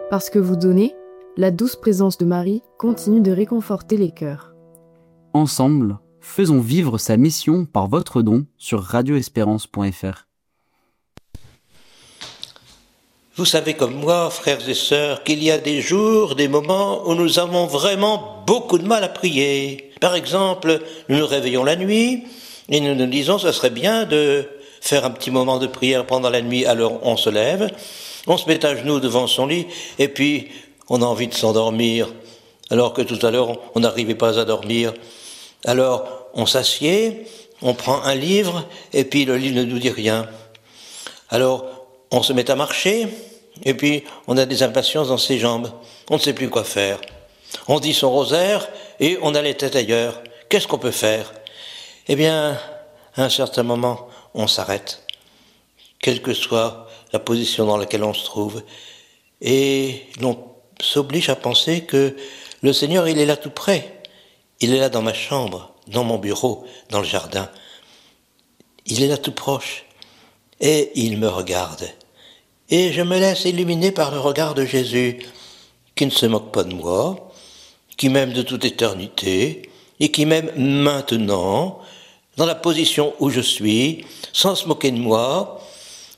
Parce que vous donnez, la douce présence de Marie continue de réconforter les cœurs. Ensemble, faisons vivre sa mission par votre don sur radioespérance.fr. Vous savez comme moi, frères et sœurs, qu'il y a des jours, des moments où nous avons vraiment beaucoup de mal à prier. Par exemple, nous nous réveillons la nuit et nous nous disons que ce serait bien de faire un petit moment de prière pendant la nuit. Alors on se lève, on se met à genoux devant son lit et puis on a envie de s'endormir. Alors que tout à l'heure on n'arrivait pas à dormir. Alors on s'assied, on prend un livre et puis le livre ne nous dit rien. Alors on se met à marcher. Et puis, on a des impatiences dans ses jambes. On ne sait plus quoi faire. On dit son rosaire et on a les têtes ailleurs. Qu'est-ce qu'on peut faire ? Eh bien, à un certain moment, on s'arrête. Quelle que soit la position dans laquelle on se trouve. Et l'on s'oblige à penser que le Seigneur, il est là tout près. Il est là dans ma chambre, dans mon bureau, dans le jardin. Il est là tout proche. Et il me regarde. Et je me laisse illuminer par le regard de Jésus, qui ne se moque pas de moi, qui m'aime de toute éternité, et qui m'aime maintenant, dans la position où je suis, sans se moquer de moi,